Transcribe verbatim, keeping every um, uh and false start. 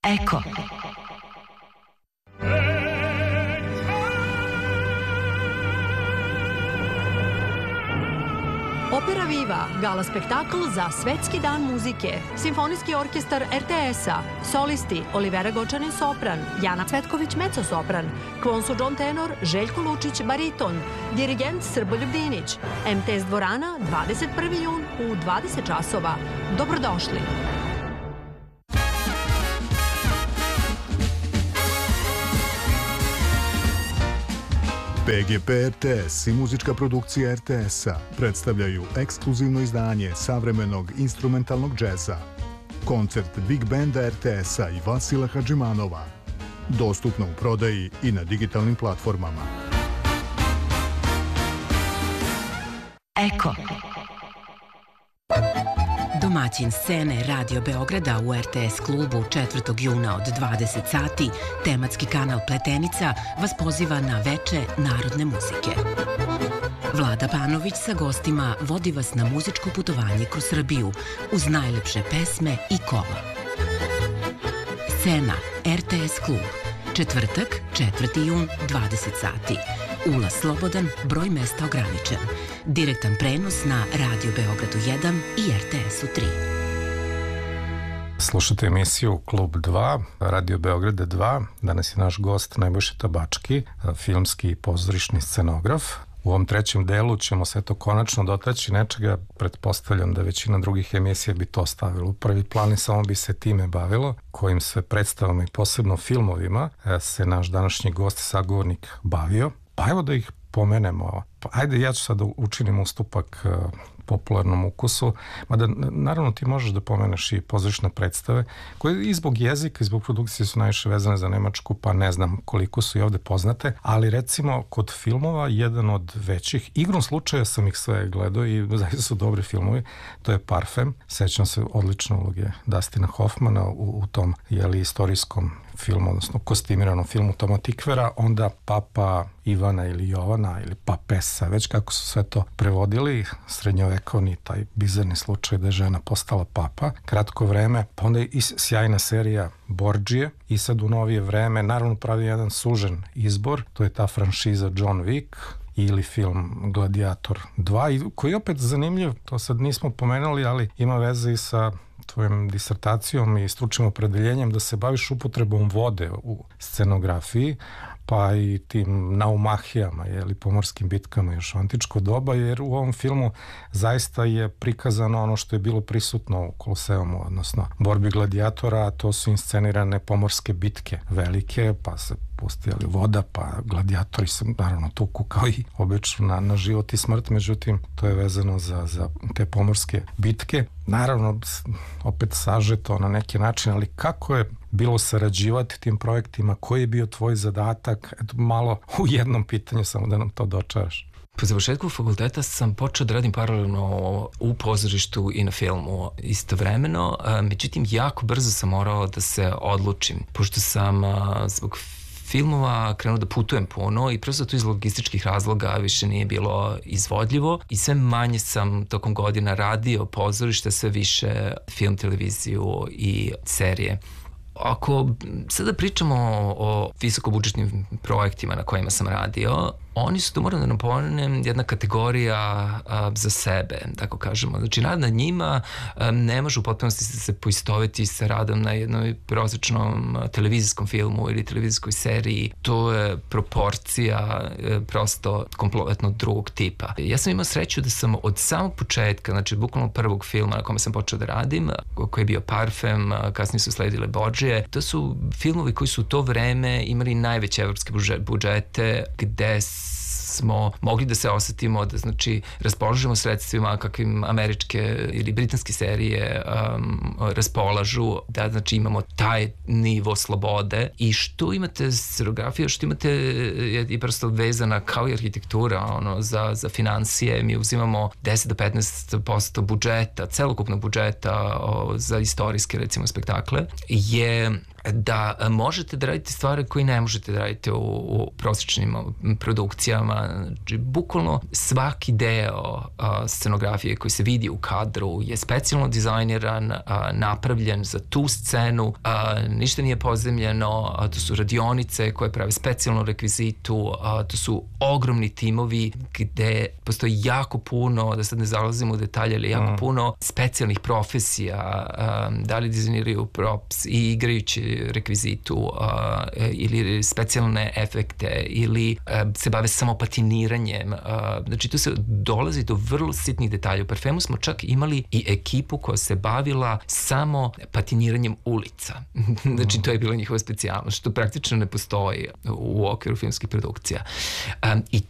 Eko. Opera Viva, gala spektakl za Svetski dan muzike, Simfonijski orkestar er te es-a, solisti Olivera Gočanin sopran, Jana Cvetković mezzo-sopran, Kvonsu John tenor, Željko Lučić bariton, dirigent Srboljub Dinić, em te es dvorana, dvadeset prvi jun u dvadeset časova. Dobrodošli! pe ge pe er te es i muzička produkcija er te es-a predstavljaju ekskluzivno izdanje savremenog instrumentalnog džeza. Koncert Big Banda er te es-a i Vasila Hadžimanova. Dostupno u prodaji i na digitalnim platformama. Eko. Domaćin scene Radio Beograda u er te es klubu četvrtog juna od dvadeset sati, tematski kanal Pletenica vas poziva na veče narodne muzike. Vlada Panović sa gostima vodi vas na muzičko putovanje kroz Srbiju uz najlepše pesme i kola. Scena er te es klub, četvrtak, četvrti jun, dvadeset sati. Ulaz slobodan, broj mesta ograničen. Direktan prenos na Radio Beogradu jedan i er te esu tri. Slušate emisiju Klub dva, Radio Beograda dva. Danas je naš gost Nebojša Tabački, filmski i pozorišni scenograf. U ovom trećem delu ćemo se to konačno dotaći nečega, pretpostavljam da većina drugih emisija bi to stavilo u prvi plan i samo bi se time bavilo, kojim sve predstavama i posebno filmovima se naš današnji gost, sagovornik bavio. Pa evo da ih pomenemo. Pa ajde, ja ću sad učinim ustupak uh, popularnom ukusu, mada naravno ti možeš da pomeneš i pozorišne predstave, koje i zbog jezika i zbog produkcije su najviše vezane za Nemačku, pa ne znam koliko su i ovde poznate, ali recimo kod filmova jedan od većih, igrom slučaja sam ih sve gledao i zaista su dobri filmovi, to je Parfem, sećam se odlične uloge Dustina Hoffmana u, u tom jeli istorijskom filmu, odnosno kostimiranom filmu Toma Tikvera, onda Papa Ivana ili Jovana ili Papesa, već kako su sve to prevodili, srednjovekovni taj bizarni slučaj da je žena postala papa, kratko vreme, pa onda je i sjajna serija Borđije i sad u novije vreme naravno pravi jedan sužen izbor, to je ta franšiza John Wick ili film Gladiator dva, koji je opet zanimljiv, to sad nismo pomenuli, ali ima veze i sa tvojom disertacijom i stručnim opredeljenjem da se baviš upotrebom vode u scenografiji, pa i tim naumahijama, jeli, pomorskim bitkama još u antičko doba, jer u ovom filmu zaista je prikazano ono što je bilo prisutno u Koloseumu, odnosno borbi gladijatora, a to su inscenirane pomorske bitke velike, pa se pustili voda, pa gladijatori se naravno tuku kao i obično na, na život i smrt, međutim to je vezano za, za te pomorske bitke. Naravno, opet sažeto na neki način, ali kako je bilo sarađivati tim projektima, koji je bio tvoj zadatak, eto malo u jednom pitanju samo da nam to dočaraš. Po završetku fakulteta sam počeo da radim paralelno u pozorištu i na filmu istovremeno, međutim jako brzo sam morao da se odlučim, pošto sam zbog filmova krenuo da putujem puno i prosto to iz logističkih razloga više nije bilo izvodljivo i sve manje sam tokom godina radio pozorište, sve više film, televiziju i serije. Ako sada pričamo o visokobudžetnim projektima na kojima sam radio, oni su, to moram da napomenem, jedna kategorija a, za sebe, tako kažemo. Znači, rad na njima a, ne može u potpunosti se poistoviti sa radom na jednoj prosječnom televizijskom filmu ili televizijskoj seriji. To je proporcija a, prosto kompletno drugog tipa. Ja sam imao sreću da sam od samog početka, znači bukvalno prvog filma na kome sam počeo da radim, koji je bio Parfem, a, kasnije su sledile Borđije, to su filmovi koji su u to vreme imali najveće evropske budžete, gde smo mogli da se osetimo, da znači raspolažemo sredstvima kakvim američke ili britanske serije um, raspolažu, da znači imamo taj nivo slobode i što imate scenografiju, što imate je i prosto vezana kao i arhitektura ono, za, za financije, mi uzimamo deset do petnaest posto budžeta, celokupnog budžeta o, za istorijske recimo spektakle, je da možete da radite stvari koje ne možete da radite u, u prosječnim produkcijama. Znači, bukvalno svaki deo a, scenografije koji se vidi u kadru je specijalno dizajniran, a, napravljen za tu scenu, a, ništa nije pozemljeno, a, to su radionice koje prave specijalnu rekvizitu, a, to su ogromni timovi gde postoji jako puno, da sad ne zalazimo u detalje, ali jako mm. puno specijalnih profesija, a, da li dizajniraju props i igrajući rekvizitu a, ili specijalne efekte ili a, se bave samo patiniranjem. A, znači tu se dolazi do vrlo sitnih detalja. U Parfemu smo čak imali i ekipu koja se bavila samo patiniranjem ulica. Znači to je bila njihova specijalnost, što praktično ne postoji u okviru filmskih produkcija. Um, I